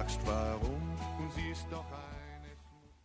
fragst warum, du siehst doch eines.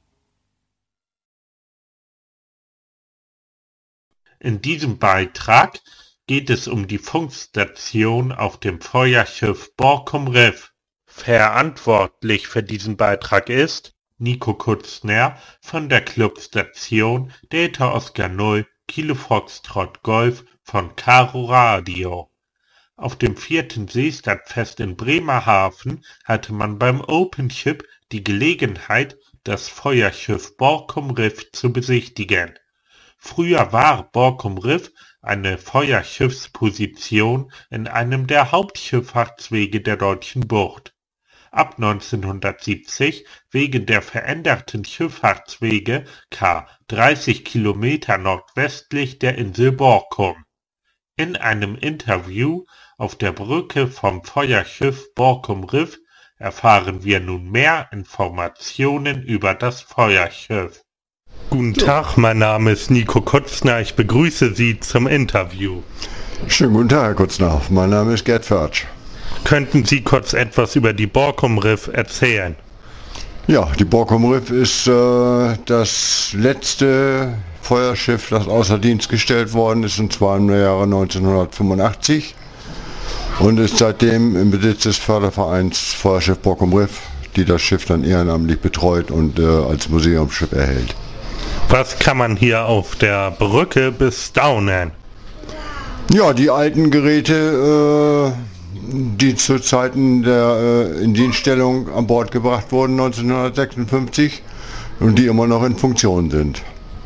In diesem Beitrag geht es um die Funkstation auf dem Feuerschiff Borkum Riff. Verantwortlich für diesen Beitrag ist Nico Kutzner von der Clubstation Delta Oscar 0 Kilo Foxtrot Golf von Caro Radio. Auf dem 4. Seestadtfest in Bremerhaven hatte man beim OpenShip die Gelegenheit, das Feuerschiff Borkum Riff zu besichtigen. Früher war Borkum Riff eine Feuerschiffsposition in einem der Hauptschifffahrtswege der Deutschen Bucht. Ab 1970 wegen der veränderten Schifffahrtswege ca. 30 Kilometer nordwestlich der Insel Borkum. In einem Interview auf der Brücke vom Feuerschiff Borkum Riff erfahren wir nun mehr Informationen über das Feuerschiff. Guten Tag, mein Name ist Nico Kutzner, ich begrüße Sie zum Interview. Schönen guten Tag, Herr Kutzner, mein Name ist Gerd Förtsch. Könnten Sie kurz etwas über die Borkum Riff erzählen? Ja, die Borkum Riff ist das letzte Feuerschiff, das außer Dienst gestellt worden ist, und zwar im Jahre 1985 und ist seitdem im Besitz des Fördervereins Feuerschiff Borkum Riff, die das Schiff dann ehrenamtlich betreut und als Museumsschiff erhält. Was kann man hier auf der Brücke bestaunen? Ja, die alten Geräte, die zu Zeiten der Indienststellung an Bord gebracht wurden 1956 und die immer noch in Funktion sind.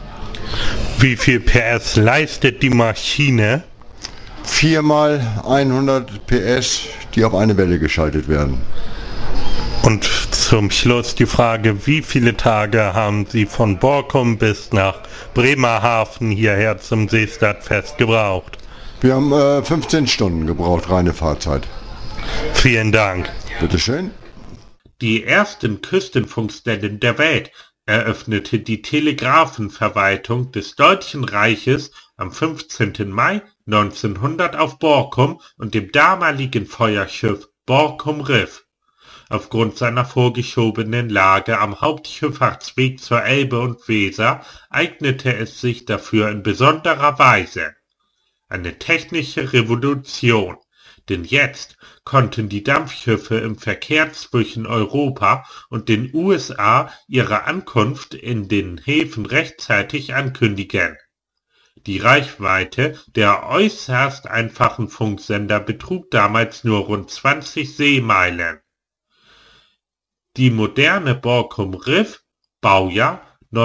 Wie viel PS leistet die Maschine? 4 mal 100 PS, die auf eine Welle geschaltet werden. Und zum Schluss die Frage, wie viele Tage haben Sie von Borkum bis nach Bremerhaven hierher zum Seestadtfest gebraucht? Wir haben 15 Stunden gebraucht, reine Fahrzeit. Vielen Dank. Bitteschön. Die ersten Küstenfunkstellen der Welt eröffnete die Telegrafenverwaltung des Deutschen Reiches am 15. Mai 1900 auf Borkum und dem damaligen Feuerschiff Borkum Riff. Aufgrund seiner vorgeschobenen Lage am Hauptschifffahrtsweg zur Elbe und Weser eignete es sich dafür in besonderer Weise. Eine technische Revolution, denn jetzt konnten die Dampfschiffe im Verkehr zwischen Europa und den USA ihre Ankunft in den Häfen rechtzeitig ankündigen. Die Reichweite der äußerst einfachen Funksender betrug damals nur rund 20 Seemeilen. Die moderne Borkum Riff, Baujahr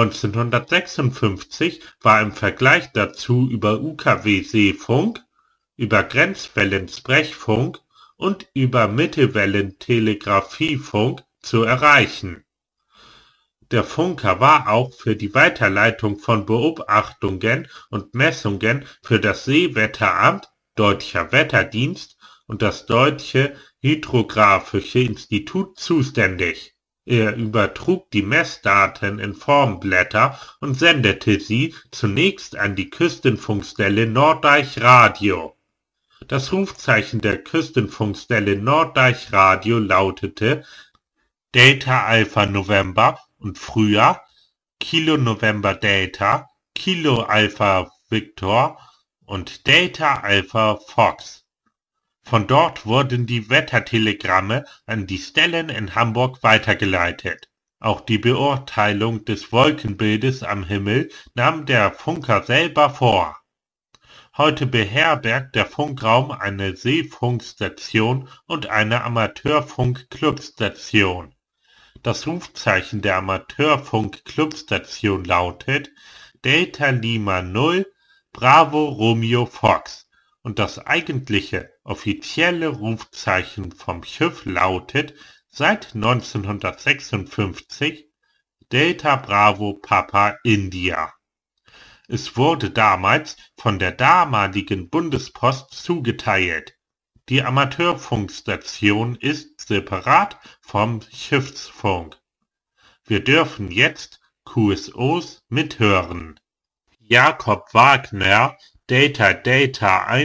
1956, war im Vergleich dazu über UKW-Seefunk, über Grenzwellen-Sprechfunk und über Mittelwellentelegrafiefunk zu erreichen. Der Funker war auch für die Weiterleitung von Beobachtungen und Messungen für das Seewetteramt, Deutscher Wetterdienst und das Deutsche Hydrographische Institut zuständig. Er übertrug die Messdaten in Formblätter und sendete sie zunächst an die Küstenfunkstelle Norddeich Radio. Das Rufzeichen der Küstenfunkstelle Norddeich Radio lautete Delta Alpha November und früher Kilo November Delta, Kilo Alpha Victor und Delta Alpha Fox. Von dort wurden die Wettertelegramme an die Stellen in Hamburg weitergeleitet. Auch die Beurteilung des Wolkenbildes am Himmel nahm der Funker selber vor. Heute beherbergt der Funkraum eine Seefunkstation und eine Amateurfunk-Clubstation. Das Rufzeichen der Amateurfunk-Clubstation lautet Delta Lima 0 Bravo Romeo Fox. Und das eigentliche, offizielle Rufzeichen vom Schiff lautet seit 1956 Delta Bravo Papa India. Es wurde damals von der damaligen Bundespost zugeteilt. Die Amateurfunkstation ist separat vom Schiffsfunk. Wir dürfen jetzt QSOs mithören. Jakob Wagner, Delta 1